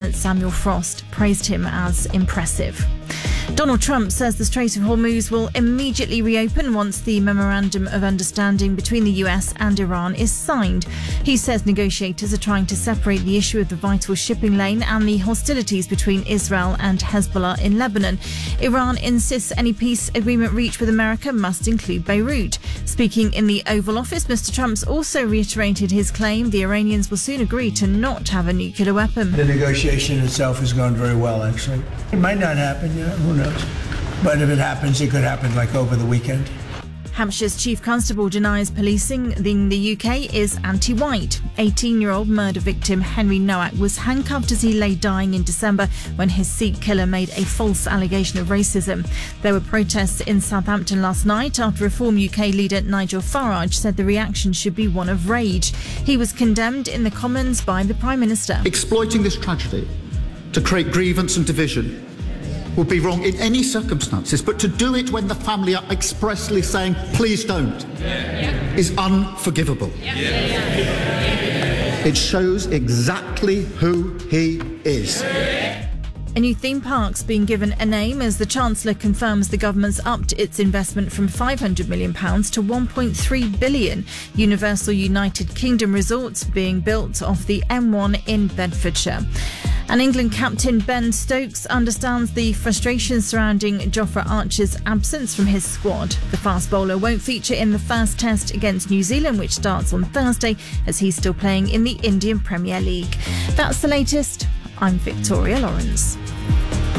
President Samuel Frost praised him as impressive. Donald Trump says the Strait of Hormuz will immediately reopen once the Memorandum of Understanding between the US and Iran is signed. He says negotiators are trying to separate the issue of the vital shipping lane and the hostilities between Israel and Hezbollah in Lebanon. Iran insists any peace agreement reached with America must include Beirut. Speaking in the Oval Office, Mr. Trump's also reiterated his claim the Iranians will soon agree to not have a nuclear weapon. The negotiation itself has gone very well, actually. It might not happen, who knows? But if it happens, it could happen like over the weekend. Hampshire's chief constable denies policing in the UK is anti-white. 18-year-old murder victim Henry Nowak was handcuffed as he lay dying in December when his Sikh killer made a false allegation of racism. There were protests in Southampton last night after Reform UK leader Nigel Farage said the reaction should be one of rage. He was condemned in the Commons by the Prime Minister. Exploiting this tragedy to create grievance and division would be wrong in any circumstances, but to do it when the family are expressly saying, please don't, is unforgivable. It shows exactly who he is. A new theme park's being given a name as the Chancellor confirms the government's upped its investment from £500 million to £1.3 billion. Universal United Kingdom Resorts being built off the M1 in Bedfordshire. And England captain Ben Stokes understands the frustration surrounding Jofra Archer's absence from his squad. The fast bowler won't feature in the first test against New Zealand, which starts on Thursday, as he's still playing in the Indian Premier League. That's the latest. I'm Victoria Lawrence.